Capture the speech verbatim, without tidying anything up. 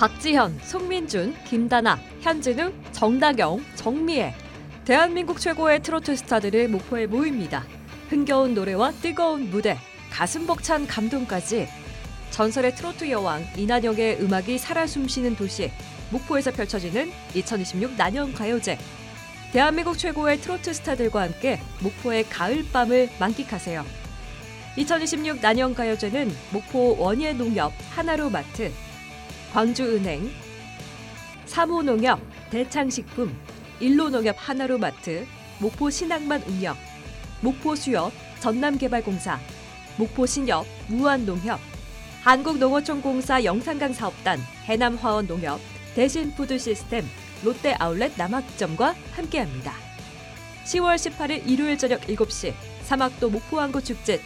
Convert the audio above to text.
박지현, 송민준, 김다나, 현진우, 정다경, 정미애. 대한민국 최고의 트로트 스타들을 목포에 모입니다. 흥겨운 노래와 뜨거운 무대, 가슴 벅찬 감동까지 전설의 트로트 여왕 이난영의 음악이 살아 숨쉬는 도시 목포에서 펼쳐지는 이천이십육 난영가요제. 대한민국 최고의 트로트 스타들과 함께 목포의 가을밤을 만끽하세요. 이천이십육 난영가요제는 목포 원예농협 하나로마트, 광주은행, 삼호농협, 대창식품, 일로농협 하나로마트, 목포신항만 운영, 목포수협, 전남개발공사, 목포신협, 무안농협, 한국농어촌공사 영산강사업단, 해남화원농협, 대신푸드시스템, 롯데아울렛 남학점과 함께합니다. 시월 십팔일 일요일 저녁 일곱 시 사막도 목포항구축제